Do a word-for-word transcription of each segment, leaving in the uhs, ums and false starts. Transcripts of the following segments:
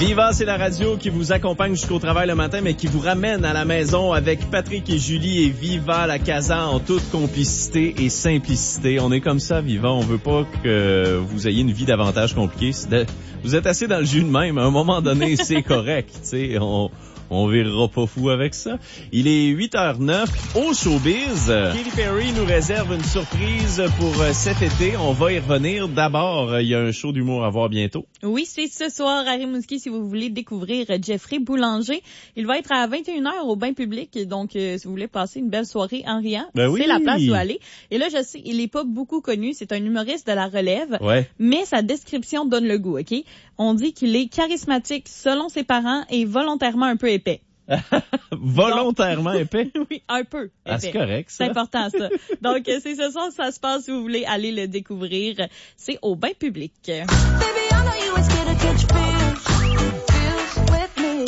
Viva, c'est la radio qui vous accompagne jusqu'au travail le matin, mais qui vous ramène à la maison avec Patrick et Julie et Viva la Casa en toute complicité et simplicité. On est comme ça, Viva. On veut pas que vous ayez une vie davantage compliquée. Vous êtes assez dans le jus de même. À un moment donné, c'est correct. Tu sais, on... On virera pas fou avec ça. Il est huit heures neuf au showbiz. Katy Perry nous réserve une surprise pour cet été. On va y revenir. D'abord, il y a un show d'humour à voir bientôt. Oui, c'est ce soir à Rimouski si vous voulez découvrir Jeffrey Boulanger. Il va être à vingt et une heures au bain public. Donc, euh, si vous voulez passer une belle soirée en riant, ben oui. C'est la place où aller. Et là, je sais, il est pas beaucoup connu. C'est un humoriste de la relève. Ouais. Mais sa description donne le goût, OK? On dit qu'il est charismatique selon ses parents et volontairement un peu épais. Volontairement Donc, épais? Oui, un peu épais. Ah, c'est correct, ça. C'est important, ça. Donc, c'est ce soir que ça se passe si vous voulez aller le découvrir. C'est au bain public. Baby, I know you ain't scared to catch feels, feels with me.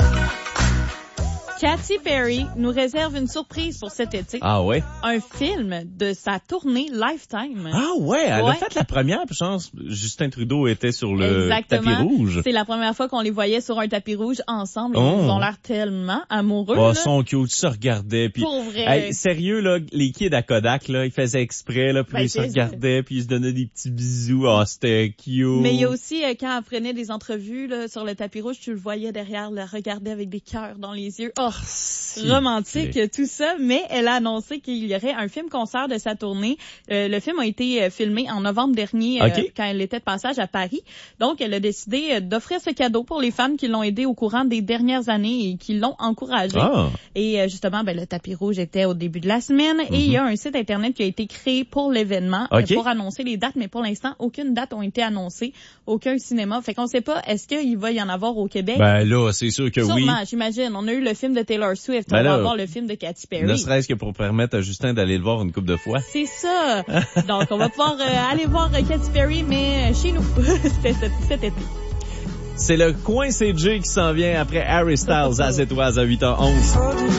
Katy Perry nous réserve une surprise pour cet été. Ah ouais? Un film de sa tournée Lifetime. Ah ouais, elle ouais. a fait la première, puis je pense Justin Trudeau était sur le Exactement. tapis rouge. C'est la première fois qu'on les voyait sur un tapis rouge ensemble. Oh. Ils ont l'air tellement amoureux. Oh, là. son cute, se regardaient. Puis, pour vrai. hey, sérieux, là, les kids à Kodak, là, ils faisaient exprès, là, puis ben, ils se regardaient, puis ils se donnaient des petits bisous. Ah, oh, c'était cute. Mais il y a aussi, euh, quand elle prenait des entrevues là, sur le tapis rouge, tu le voyais derrière, la regarder avec des cœurs dans les yeux. Oh, si romantique, plaît. Tout ça. Mais elle a annoncé qu'il y aurait un film-concert de sa tournée. Euh, le film a été euh, filmé en novembre dernier, euh, okay. quand elle était de passage à Paris. Donc, elle a décidé euh, d'offrir ce cadeau pour les fans qui l'ont aidé au courant des dernières années et qui l'ont encouragé. Ah. Et euh, justement, ben, le tapis rouge était au début de la semaine. Mm-hmm. Et il y a un site Internet qui a été créé pour l'événement, okay. euh, pour annoncer les dates. Mais pour l'instant, aucune date n'a été annoncée. Aucun cinéma. Fait qu'on sait pas, est-ce qu'il va y en avoir au Québec? Ben là, c'est sûr que Sûrement, oui. Sûrement, j'imagine. On a eu le film de Taylor Swift. Ben on là, va avoir le film de Katy Perry. Ne serait-ce que pour permettre à Justin d'aller le voir une couple de fois. C'est ça. Donc, on va pouvoir euh, aller voir euh, Katy Perry, mais chez nous, cet, cet été. C'est le coin C J qui s'en vient après Harry Styles à Zétoise à huit heures onze.